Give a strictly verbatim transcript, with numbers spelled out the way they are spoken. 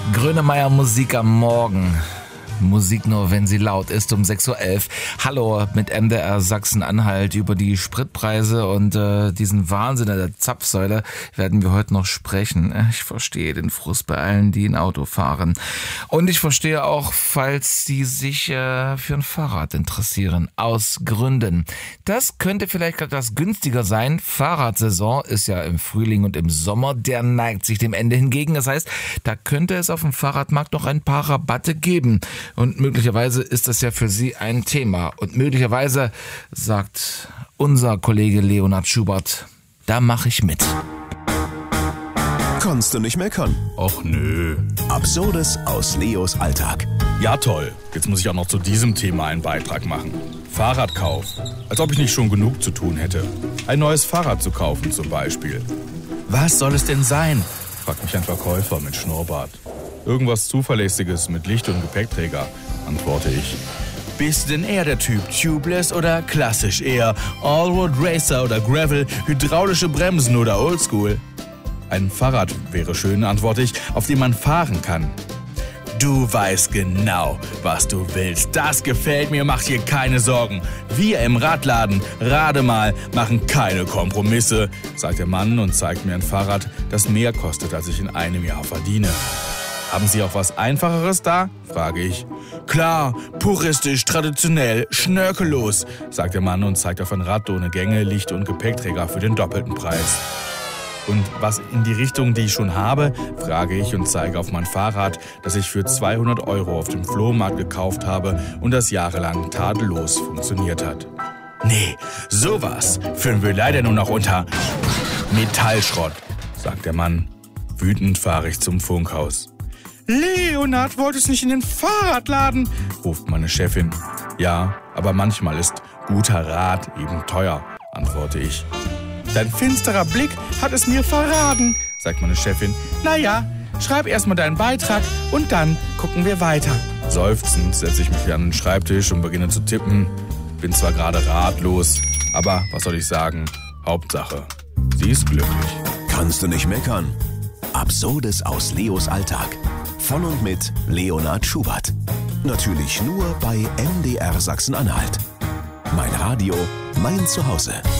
Grönemeyer Musik am Morgen. Musik nur, wenn sie laut ist, um sechs Uhr elf. Hallo mit M D R Sachsen-Anhalt. Über die Spritpreise und äh, diesen Wahnsinn an der Zapfsäule werden wir heute noch sprechen. Ich verstehe den Frust bei allen, die ein Auto fahren. Und ich verstehe auch, falls sie sich äh, für ein Fahrrad interessieren. Aus Gründen. Das könnte vielleicht etwas günstiger sein. Fahrradsaison ist ja im Frühling und im Sommer. Der neigt sich dem Ende hingegen. Das heißt, da könnte es auf dem Fahrradmarkt noch ein paar Rabatte geben. Und möglicherweise ist das ja für Sie ein Thema. Und möglicherweise, sagt unser Kollege Leonhard Schubert, da mache ich mit. Kannst du nicht meckern? Och nö. Absurdes aus Leos Alltag. Ja toll, jetzt muss ich auch noch zu diesem Thema einen Beitrag machen. Fahrradkauf. Als ob ich nicht schon genug zu tun hätte. Ein neues Fahrrad zu kaufen zum Beispiel. Was soll es denn sein? Fragt mich ein Verkäufer mit Schnurrbart. Irgendwas Zuverlässiges mit Licht- und Gepäckträger, antworte ich. Bist du denn eher der Typ Tubeless oder klassisch eher Allroad Racer oder Gravel, hydraulische Bremsen oder Oldschool? Ein Fahrrad wäre schön, antworte ich, auf dem man fahren kann. Du weißt genau, was du willst. Das gefällt mir, mach dir keine Sorgen. Wir im Radladen, Rademal, machen keine Kompromisse, sagt der Mann und zeigt mir ein Fahrrad, das mehr kostet, als ich in einem Jahr verdiene. Haben Sie auch was Einfacheres da? Frage ich. Klar, puristisch, traditionell, schnörkellos, sagt der Mann und zeigt auf ein Rad ohne Gänge, Licht- und Gepäckträger für den doppelten Preis. Und was in die Richtung, die ich schon habe, frage ich und zeige auf mein Fahrrad, das ich für zweihundert Euro auf dem Flohmarkt gekauft habe und das jahrelang tadellos funktioniert hat. Nee, sowas führen wir leider nur noch unter Metallschrott, sagt der Mann. Wütend fahre ich zum Funkhaus. Leonhard, wolltest nicht in den Fahrradladen? Ruft meine Chefin. Ja, aber manchmal ist guter Rat eben teuer, antworte ich. Dein finsterer Blick hat es mir verraten, sagt meine Chefin. Naja, schreib erstmal deinen Beitrag und dann gucken wir weiter. Seufzend setze ich mich an den Schreibtisch und beginne zu tippen. Bin zwar gerade ratlos, aber was soll ich sagen? Hauptsache, sie ist glücklich. Kannst du nicht meckern? Absurdes aus Leos Alltag. Von und mit Leonhard Schubert. Natürlich nur bei M D R Sachsen-Anhalt. Mein Radio, mein Zuhause.